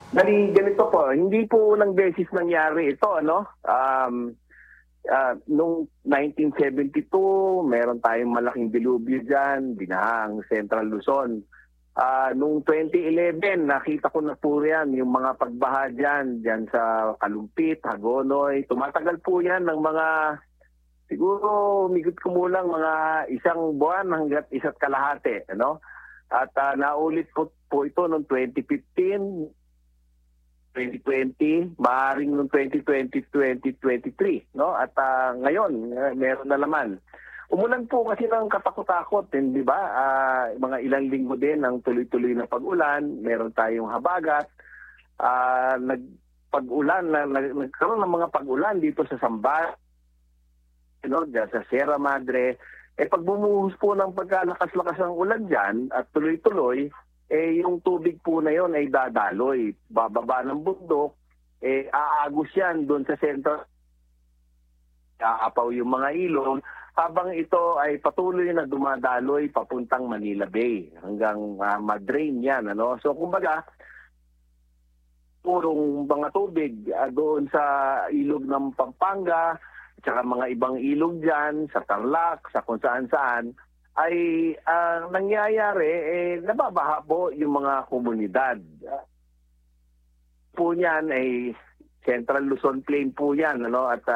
Bali, ganito po, hindi po unang beses nangyari ito, ano? Noong 1972, meron tayong malaking dilubyo dyan, binahang Central Luzon. Noong 2011, nakita ko na po yan, yung mga pagbaha dyan sa Kalumpit, Hagonoy. Tumatagal po yan ng mga, siguro, migot kumulang mga isang buwan hanggat isa't kalahati, ano? At naulit po ito noong 2015, 2020, maaaring noong 2020, 2023, no? At ngayon, meron na naman. Umulan po kasi ng katakot-takot, di ba? Mga ilang linggo din ng tuloy-tuloy na pag-ulan, meron tayong habagat, nagkaroon ng mga pag-ulan dito sa Sambal, dyan sa Sierra Madre. Pag bumuhos po ng pagkalakas-lakas ng ulan dyan at tuloy-tuloy, yung tubig po na yon ay dadaloy, bababa ng bundok, aagos yan doon sa sentro, aapaw yung mga ilog, habang ito ay patuloy na dumadaloy papuntang Manila Bay, hanggang ma-drain yan, ano? So kumbaga, purong mga tubig doon sa ilog ng Pampanga, at saka mga ibang ilog dyan, sa Tarlac, sa kung saan-saan, ay nangyayari, nababaha po yung mga komunidad. Po niyan ay Central Luzon Plain po yan, ano? At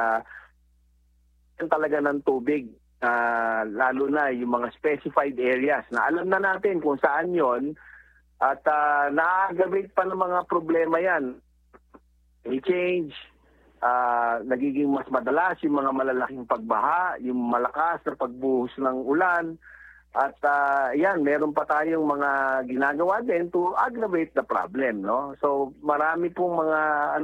talaga ng tubig, lalo na yung mga specified areas na alam na natin kung saan yon, at na-aggravate pa ng mga problema yan. I-change, nagiging mas madalas yung mga malalaking pagbaha, yung malakas na pagbuhos ng ulan. At yan, meron pa tayong mga ginagawa din to aggravate the problem, no? So marami pong mga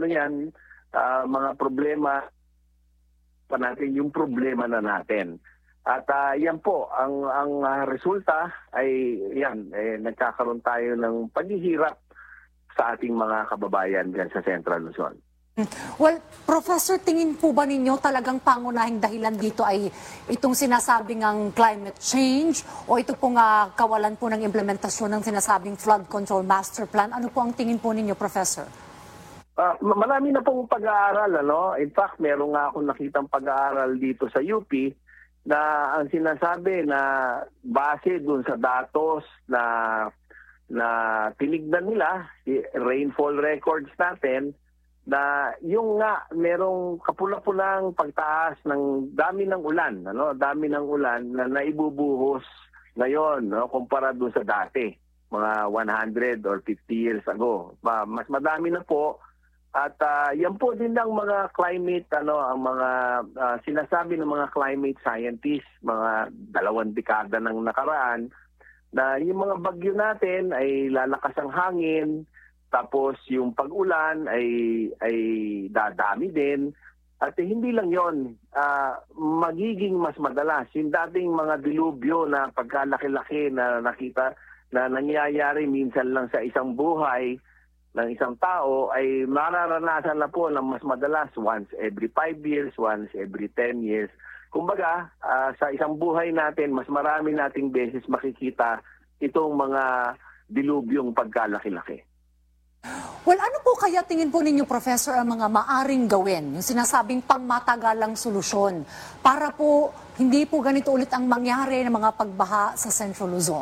mga problema pa natin, yung problema na natin. At yan po, ang resulta ay yan, nagkakaroon tayo ng paghihirap sa ating mga kababayan diyan sa Central Luzon. Well, Professor, tingin po ba ninyo talagang pangunahing dahilan dito ay itong sinasabing ang climate change o ito pong kawalan po ng implementasyon ng sinasabing flood control master plan? Ano po ang tingin po ninyo, Professor? Marami na pong pag-aaral, ano? In fact, meron nga akong nakitang pag-aaral dito sa UP na ang sinasabi na base dun sa datos na tinignan nila, rainfall records natin, na yung nga merong kapula-pulang pagtaas ng dami ng ulan, ano? Dami ng ulan na naibubuhos ngayon, no? Kumpara doon sa dati, mga 100 or 50 years ago. Mas madami na po. At yan po din ang mga climate, ang mga sinasabi ng mga climate scientists, mga 2 dekada ng nakaraan, na yung mga bagyo natin ay lalakas ang hangin. Tapos yung pag-ulan ay dadami din. At hindi lang yon, magiging mas madalas. Yung dating mga dilubyo na pagkalaki-laki na nakita na nangyayari minsan lang sa isang buhay ng isang tao, ay mararanasan na po ng mas madalas once every 5 years, once every 10 years. Kumbaga, sa isang buhay natin, mas marami nating beses makikita itong mga dilubyong pagkalaki-laki. Well, ano po kaya tingin po ninyo, Professor, ang mga maaring gawin, yung sinasabing pangmatagalang solusyon, para po hindi po ganito ulit ang mangyari ng mga pagbaha sa Central Luzon?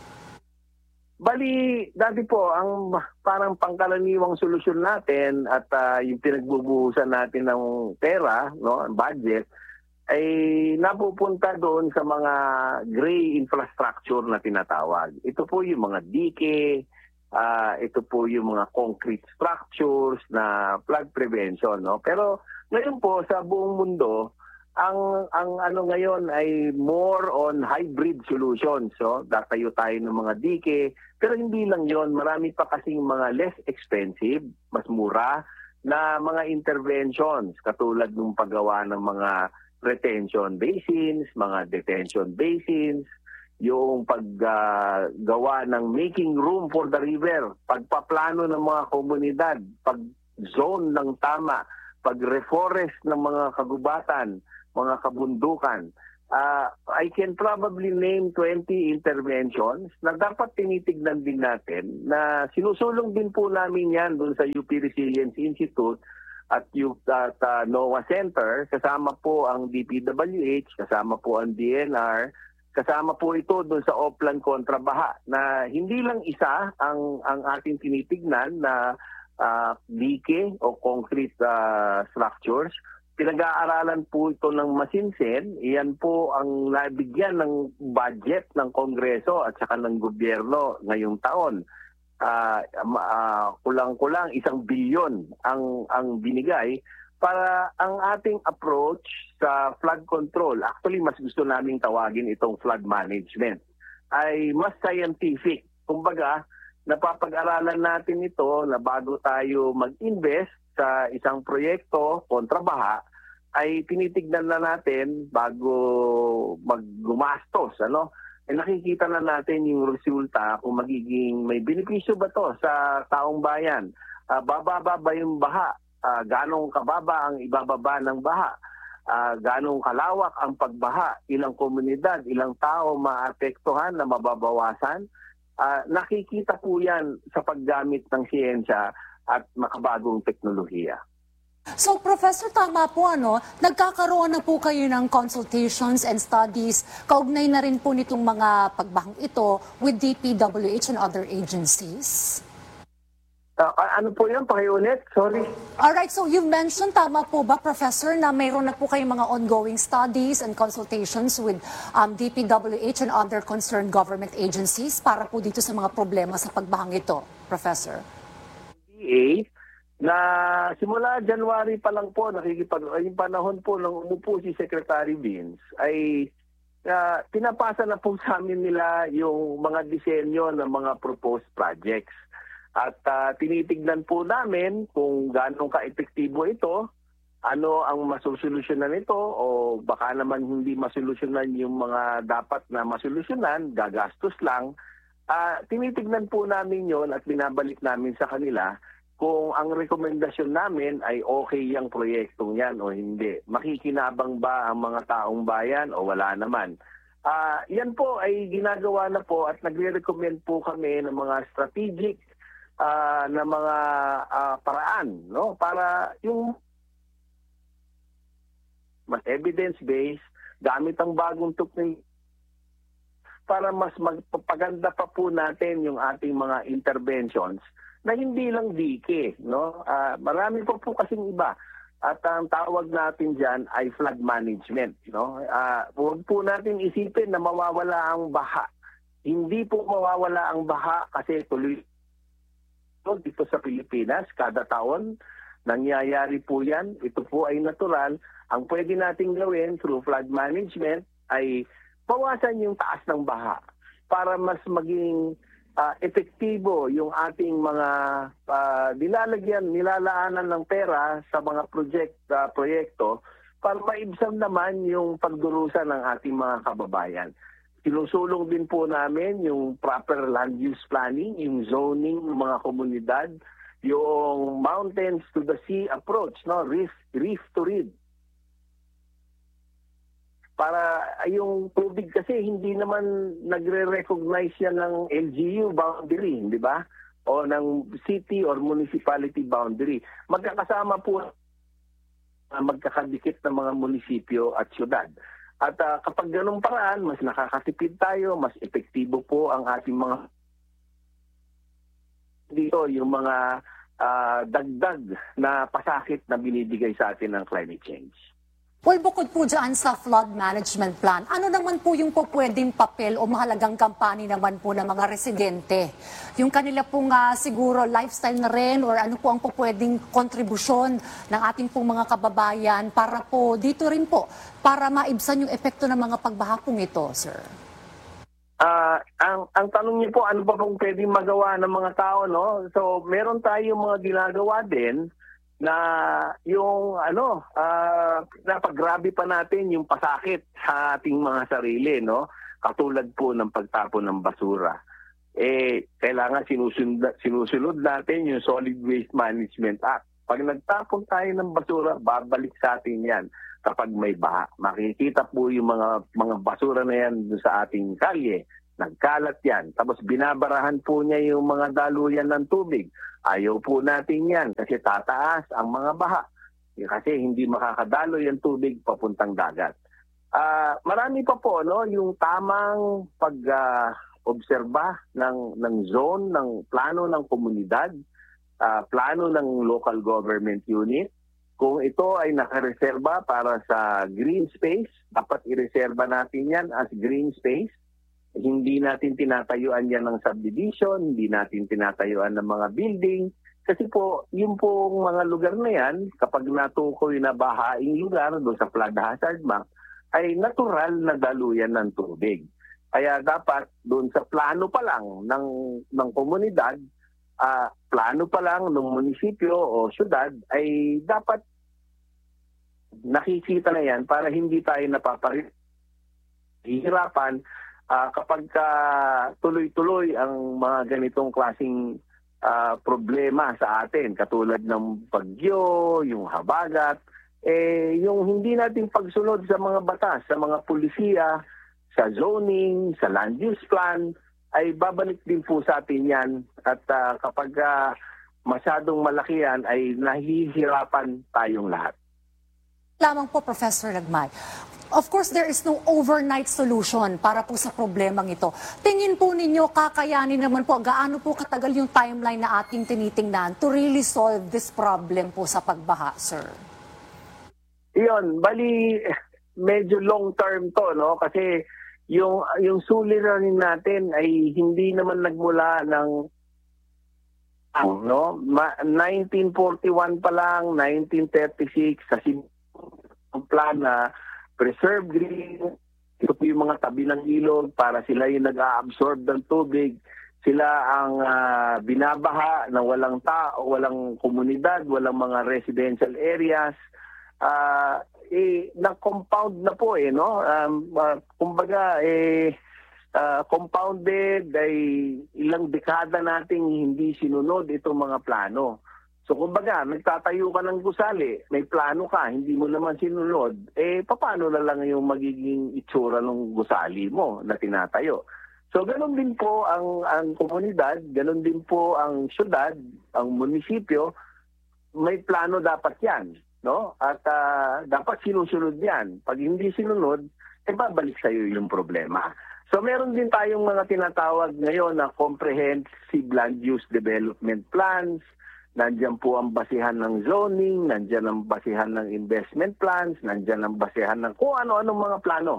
Bali, dati po, ang parang pangkaraniwang solusyon natin at yung pinagbubuhusan natin ng pera, no, budget, ay napupunta doon sa mga gray infrastructure na tinatawag. Ito po yung mga dike, ito po yung mga concrete structures na flood prevention, no? Pero ngayon po sa buong mundo, ang ngayon ay more on hybrid solutions. So, datayo tayo ng mga dike, pero hindi lang 'yon, marami pa kasing mga less expensive, mas mura na mga interventions katulad ng paggawa ng mga retention basins, mga detention basins, yung paggawa ng making room for the river, pagpaplano ng mga komunidad, pag-zone ng tama, pag-reforest ng mga kagubatan, mga kabundukan. I can probably name 20 interventions na dapat tinitignan din natin na sinusulong din po namin yan doon sa UP Resilience Institute at NOAA Center. Kasama po ang DPWH, kasama po ang DNR, kasama po ito doon sa Oplan Kontra Baha na hindi lang isa ang ating tinitignan na dike o concrete structures. Pinag-aaralan po ito ng masinsin. Iyan po ang nabigyan ng budget ng Kongreso at saka ng gobyerno ngayong taon. Kulang-kulang 1 bilyon ang binigay para ang ating approach sa flood control. Actually, mas gusto naming tawagin itong flood management. Ay mas scientific. Kumbaga, napapag-aralan natin ito na bago tayo mag-invest sa isang proyekto kontra baha, ay tinitignan na natin bago maggumastos. Nakikita na natin yung resulta kung magiging may benepisyo ba to sa taong bayan. Bababa ba yung baha? Ganong kababa ang ibababa ng baha? Ganong kalawak ang pagbaha? Ilang komunidad, ilang tao maapektuhan na mababawasan? Nakikita po yan sa paggamit ng siyensya at makabagong teknolohiya. So, Professor, tama po, nagkakaroon na po kayo ng consultations and studies, kaugnay na rin po nitong mga pagbahang ito with DPWH and other agencies? Ano po yan? Pakiulit? Sorry. Alright, so you've mentioned, tama po ba, Professor, na mayroon na po kayong mga ongoing studies and consultations with DPWH and other concerned government agencies para po dito sa mga problema sa pagbahang ito, Professor? Na simula January pa lang po, yung panahon po nang umupo si Secretary Vince, ay pinapasa na po sa amin nila yung mga disenyo ng mga proposed projects. At tinitignan po namin kung gaano ka-epektibo ito, ano ang masusolusyonan nito, o baka naman hindi masolusyonan yung mga dapat na masolusyonan, gagastos lang. Tinitignan po namin yon at binabalik namin sa kanila kung ang rekomendasyon namin ay okay yung proyektong yan o hindi. Makikinabang ba ang mga taong bayan o wala naman. Yan po ay ginagawa na po at nagre-recommend po kami ng mga strategic na mga paraan, para yung mas evidence-based, gamit ang bagong technique para mas magpapaganda pa po natin yung ating mga interventions na hindi lang dike, marami po kasing iba. At ang tawag natin diyan ay flood management, huwag po natin isipin na mawawala ang baha. Hindi po mawawala ang baha kasi tuloy dito sa Pilipinas kada taon nangyayari po 'yan. Ito po ay natural. Ang pwede nating gawin through flood management ay bawasan yung taas ng baha para mas maging epektibo yung ating mga nilalaanan ng pera sa mga proyekto para maibsan naman yung pagdurusa ng ating mga kababayan. Sinusulong din po namin yung proper land use planning, yung zoning ng mga komunidad, yung mountains to the sea approach, reef to reef. Para yung tubig kasi hindi naman nagre-recognize yan ng LGU boundary, di ba? O ng city or municipality boundary. Magkakasama po magkakadikit ng mga munisipyo at syudad. At kapag ganung paraan, mas nakakatipid tayo, mas epektibo po ang ating mga dito, yung mga dagdag na pasakit na binibigay sa atin ng climate change. Well, bukod po dyan sa flood management plan, ano naman po yung pwedeng papel o mahalagang kampanya naman po ng mga residente? Yung kanila pong siguro lifestyle na rin or ano po ang pwedeng kontribusyon ng ating pong mga kababayan para po dito rin po, para maibsan yung epekto ng mga pagbaha pong ito, sir? Ang tanong niyo po, ano pa pong pwedeng magawa ng mga tao, So, meron tayong mga ginagawa din na yung napagrabe pa natin yung pasakit sa ating mga sarili, katulad po ng pagtapon ng basura. Kailangan sinusunod natin yung Solid Waste Management Act. Pag nagtapon tayo ng basura, babalik sa atin yan kapag may baha. Makikita po yung mga basura na yan sa ating kalye. Nagkalat yan. Tapos binabarahan po niya yung mga daluyan ng tubig. Ayaw po natin yan kasi tataas ang mga baha. Kasi hindi makakadalo yung tubig papuntang dagat. Marami pa po yung tamang pag-obserba ng zone, ng plano ng komunidad, plano ng local government unit. Kung ito ay nakareserba para sa green space, dapat ireserba natin yan as green space. Hindi natin tinatayuan yan ng subdivision, hindi natin tinatayuan ng mga building. Kasi po, yung pong mga lugar na yan, kapag natukoy na bahaing lugar doon sa flood hazard map, ay natural na daluyan ng tubig. Kaya dapat doon sa plano pa lang ng komunidad, plano pa lang ng munisipyo o syudad, ay dapat nakikita na yan para hindi tayo napapahirapan kapag tuloy-tuloy ang mga ganitong klaseng problema sa atin, katulad ng bagyo, yung habagat, yung hindi natin pagsunod sa mga batas, sa mga pulisiya, sa zoning, sa land use plan, ay babalik din po sa atin yan. At kapag masyadong malaki yan, ay nahihirapan tayong lahat. Lamang po, Professor Lagmay. Of course, there is no overnight solution para po sa problemang ito. Tingin po ninyo, kakayanin naman po, gaano po katagal yung timeline na ating tinitingnan to really solve this problem po sa pagbaha, sir? Iyon, bali medyo long term to, no? Kasi yung suliranin natin ay hindi naman nagmula ng 1941 pa lang, 1936 kasi ang plan na preserve green, ito po yung mga tabi ng ilog para sila yung nag-a-absorb ng tubig. Sila ang binabaha na walang tao, walang komunidad, walang mga residential areas. Na-compound na po no? Kumbaga, compounded ay ilang dekada nating hindi sinunod itong mga plano. So kumbaga, nagtatayo ka ng gusali, may plano ka, hindi mo naman sinunod, paano na lang yung magiging itsura ng gusali mo na tinatayo? So ganun din po ang komunidad, ganun din po ang syudad, ang munisipyo, may plano dapat yan, no? At dapat sinusunod yan. Pag hindi sinunod, babalik sa iyo yung problema. So meron din tayong mga tinatawag ngayon na comprehensive land use development plans. Nandiyan po ang basihan ng zoning, nandiyan ang basihan ng investment plans, nandiyan ang basihan ng kung ano-anong mga plano.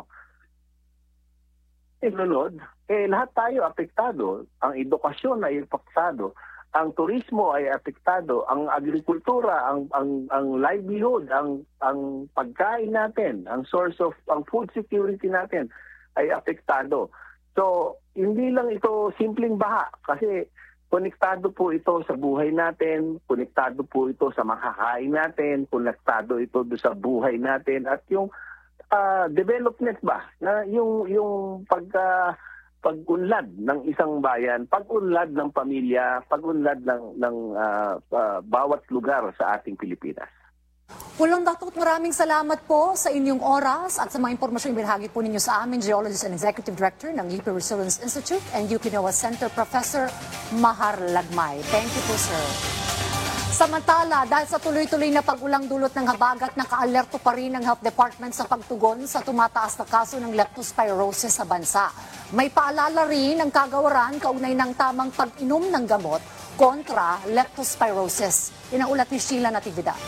Inunod, lahat tayo apektado. Ang edukasyon ay apektado, ang turismo ay apektado, ang agrikultura, ang livelihood, ang pagkain natin, ang source of ang food security natin ay apektado. So, hindi lang ito simpleng baha kasi konektado po ito sa buhay natin, konektado po ito sa makakain natin, konektado ito sa buhay natin at yung development ba na yung pag-unlad ng isang bayan, pag-unlad ng pamilya, pag-unlad ng bawat lugar sa ating Pilipinas. Pulong Datot, maraming salamat po sa inyong oras at sa mga impormasyong ibinahagi po ninyo sa amin, Geologist and Executive Director ng UP Resilience Institute and UP NOAA Center, Professor Mahar Lagmay. Thank you po, sir. Samantala, dahil sa tuloy-tuloy na pag-ulang dulot ng habagat, naka-alerto pa rin ang Health Department sa pagtugon sa tumataas na kaso ng leptospirosis sa bansa. May paalala rin ang kagawaran kaugnay ng tamang pag-inom ng gamot kontra leptospirosis. Inaulat ni Sheila Natividad.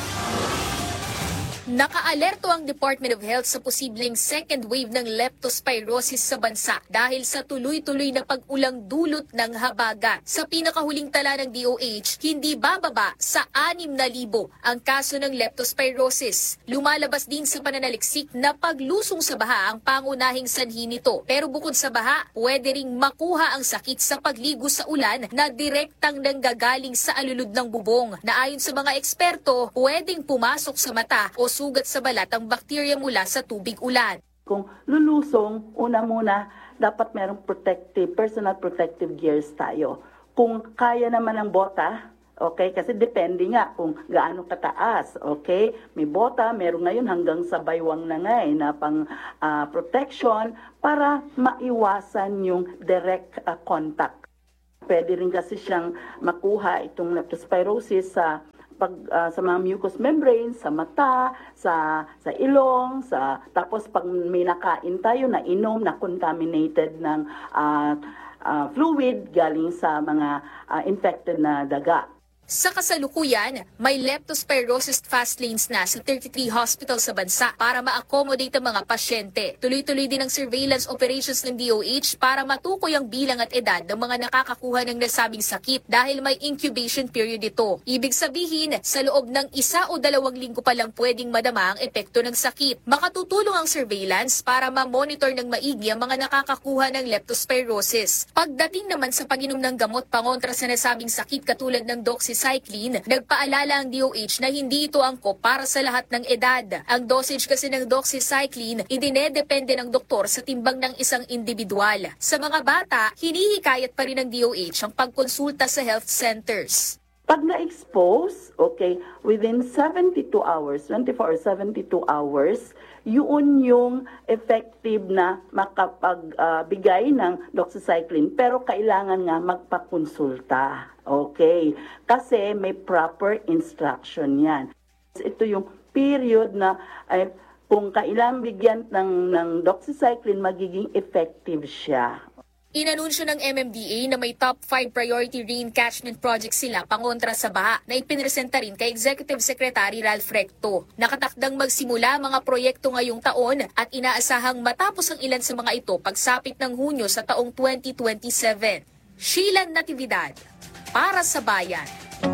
Naka-alerto ang Department of Health sa posibleng second wave ng leptospirosis sa bansa dahil sa tuloy-tuloy na pag-ulang dulot ng habagat. Sa pinakahuling tala ng DOH, hindi bababa sa 6,000 ang kaso ng leptospirosis. Lumalabas din sa pananaliksik na paglusong sa baha ang pangunahing sanhi nito. Pero bukod sa baha, pwede ring makuha ang sakit sa pagligo sa ulan na direktang nanggagaling sa alulod ng bubong na ayon sa mga eksperto, pwedeng pumasok sa mata o sugat sa balat ang bakterya mula sa tubig ulan. Kung lulusong, una muna, dapat merong personal protective gears tayo. Kung kaya naman ng bota, Okay, kasi depende nga kung gaano kataas. Okay, may bota, meron ngayon hanggang sa baywang na nga na pang protection para maiwasan yung direct contact. Pwede rin kasi siyang makuha itong leptospirosis sa sa mga mucous membranes, sa mata, sa ilong, tapos pag may nakain tayo na inom na contaminated ng fluid galing sa mga infected na daga. Sa kasalukuyan, may leptospirosis fast lanes na sa 33 hospital sa bansa para ma-accommodate ang mga pasyente. Tuloy-tuloy din ang surveillance operations ng DOH para matukoy ang bilang at edad ng mga nakakakuha ng nasabing sakit dahil may incubation period ito. Ibig sabihin, sa loob ng 1 o 2 linggo pa lang pwedeng madama ang epekto ng sakit. Makatutulong ang surveillance para ma-monitor ng maigi ang mga nakakakuha ng leptospirosis. Pagdating naman sa pag-inom ng gamot pangontra sa nasabing sakit katulad ng doxycycline, nagpaalala ang DOH na hindi ito angkop para sa lahat ng edad. Ang dosage kasi ng doxycycline, idinedepende ng doktor sa timbang ng isang individual. Sa mga bata, hinihikayat pa rin ng DOH ang pagkonsulta sa health centers. Pag na-expose, okay, within 72 hours, 24 or 72 hours, yun yung effective na makapagbigay ng doxycycline. Pero kailangan nga magpakonsulta. Okay? Kasi may proper instruction yan. Ito yung period na kung kailangan bigyan ng doxycycline, magiging effective siya. Inanunsyo ng MMDA na may top 5 priority rain catchment projects sila pangontra sa baha na ipinresenta rin kay Executive Secretary Ralph Recto. Nakatakdang magsimula mga proyekto ngayong taon at inaasahang matapos ang ilan sa mga ito pagsapit ng Hunyo sa taong 2027. Sheila Natividad, para sa Bayan.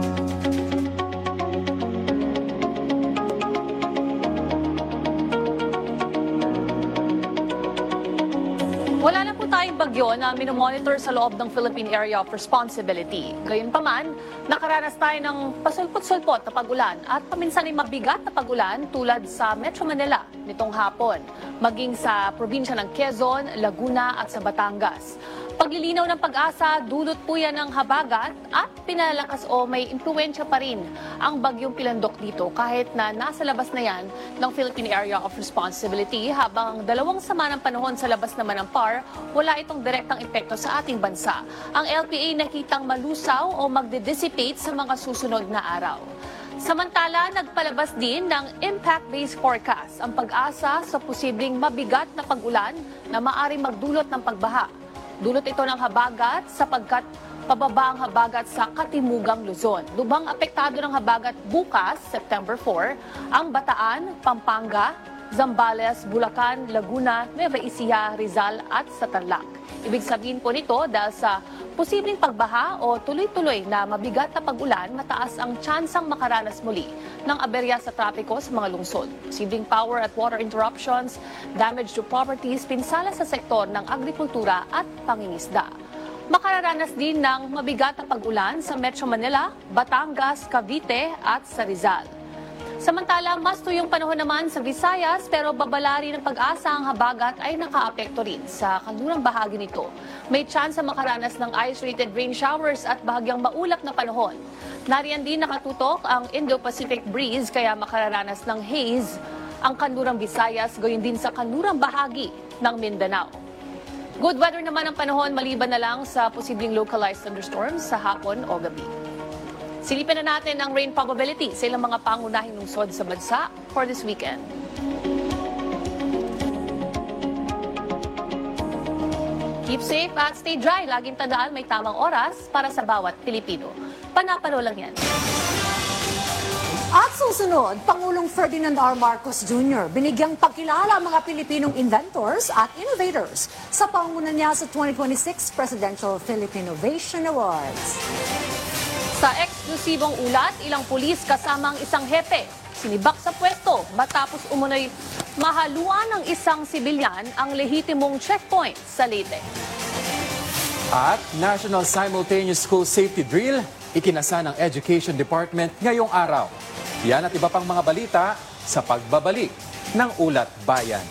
Wala na po tayong bagyo na minomonitor sa loob ng Philippine Area of Responsibility. Gayunpaman, nakaranas tayo ng pasulpot-sulpot na pag-ulan at paminsan ay mabigat na pag-ulan tulad sa Metro Manila nitong hapon, maging sa probinsya ng Quezon, Laguna at sa Batangas. Paglilinaw ng Pag-asa, dulot po yan ng habagat at pinalakas o may impluwensya pa rin ang bagyong Pilandok dito kahit na nasa labas na yan ng Philippine Area of Responsibility habang dalawang sama ng panahon sa labas naman ng PAR, wala itong direktang epekto sa ating bansa. Ang LPA nakitang malusaw o magde-dissipate sa mga susunod na araw. Samantala, nagpalabas din ng impact-based forecast ang Pag-asa sa posibleng mabigat na pag-ulan na maaring magdulot ng pagbaha. Dulot ito ng habagat sapagkat pababa ang habagat sa Katimugang Luzon. Lubang apektado ng habagat bukas, September 4, ang Bataan, Pampanga, Zambales, Bulacan, Laguna, Nueva Ecija, Rizal at sa Tarlac. Ibig sabihin po nito dahil sa posibleng pagbaha o tuloy-tuloy na mabigat na pag-ulan, mataas ang tsansang makaranas muli ng aberya sa trapiko sa mga lungsod. Posibleng power at water interruptions, damage to properties, pinsala sa sektor ng agrikultura at pangingisda. Makararanas din ng mabigat na pag-ulan sa Metro Manila, Batangas, Cavite at sa Rizal. Samantala, mas tuyong panahon naman sa Visayas pero babala rin ng Pag-asa ang habagat ay nakaapekto rin sa kanlurang bahagi nito. May chance na makaranas ng isolated rain showers at bahagyang maulap na panahon. Nariyan din nakatutok ang Indo-Pacific breeze kaya makararanas ng haze ang kanlurang Visayas gayon din sa kanlurang bahagi ng Mindanao. Good weather naman ang panahon maliban na lang sa posibleng localized thunderstorms sa hapon o gabi. Silipin na natin ang rain probability sa ilang mga pangunahing lungsod sa bansa for this weekend. Keep safe at stay dry. Laging tandaan may tamang oras para sa bawat Pilipino. Panapano lang yan. At susunod, Pangulong Ferdinand R. Marcos Jr. binigyang pagkilala ang mga Pilipinong inventors at innovators sa pangunguna niya sa 2026 Presidential Philippine Innovation Awards. Sa eksklusibong ulat, ilang pulis kasama ang isang hepe sinibak sa pwesto matapos umunoy mahaluan ng isang sibilyan ang lehitimong checkpoint sa Leyte. At National Simultaneous School Safety Drill, ikinasa ng Education Department ngayong araw. Yan at iba pang mga balita sa pagbabalik ng Ulat Bayan.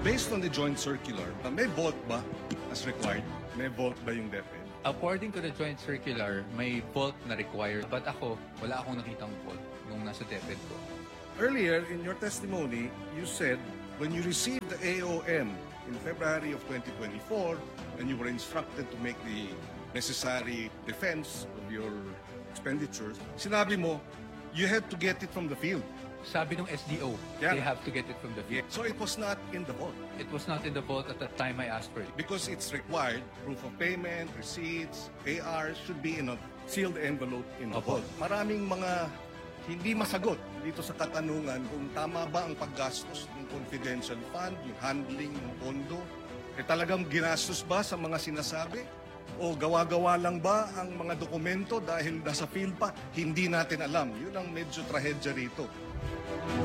Based on the joint circular, may vault ba as required? May vault ba yung DepEd? According to the joint circular, may vault na required. But ako, wala akong nakitang vault nung nasa DepEd ko. Earlier in your testimony, you said when you received the AOM in February of 2024 and you were instructed to make the necessary defense of your expenditures, sinabi mo, you had to get it from the field. Sabi ng SDO, Yeah. they have to get it from the field. So it was not in the vault. It was not in the vault at the time I asked for it. Because it's required, proof of payment, receipts, AR should be in a sealed envelope in the Opo. vault. Maraming mga hindi masagot dito sa katanungan kung tama ba ang paggastos ng confidential fund, yung handling ng pondo. Talagang ginastos ba sa mga sinasabi? O gawa-gawa lang ba ang mga dokumento dahil nasa field pa? Hindi natin alam. Yun ang medyo trahedya rito.